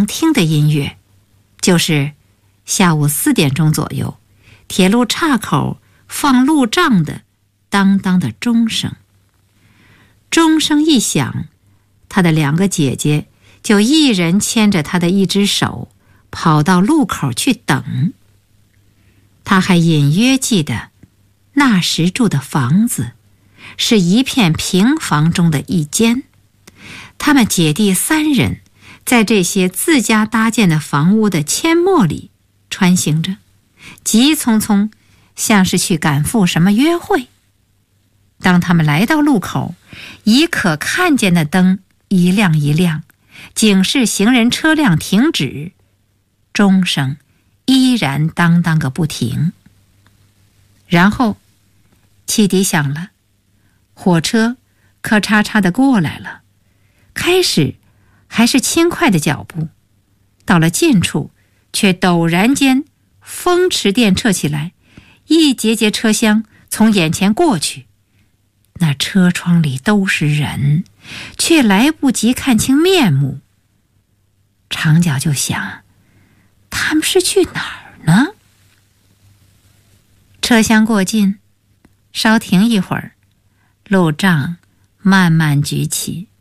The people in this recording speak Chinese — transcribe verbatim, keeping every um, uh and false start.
常听的音乐，就是下午四点钟左右，铁路岔口放路障的当当的钟声。钟声一响，他的两个姐姐就一人牵着他的一只手，跑到路口去等。他还隐约记得，那时住的房子是一片平房中的一间，他们姐弟三人在这些自家搭建的房屋的阡陌里穿行着，急匆匆，像是去赶赴什么约会。当他们来到路口，已可看见的灯一亮一亮，警示行人车辆停止，钟声依然当当个不停。然后汽笛响了，火车咔嚓嚓地过来了，开始还是轻快的脚步，到了近处却陡然间风驰电掣起来，一节节车厢从眼前过去，那车窗里都是人，却来不及看清面目。长脚就想，他们是去哪儿呢？车厢过近，稍停一会儿，路障慢慢举起，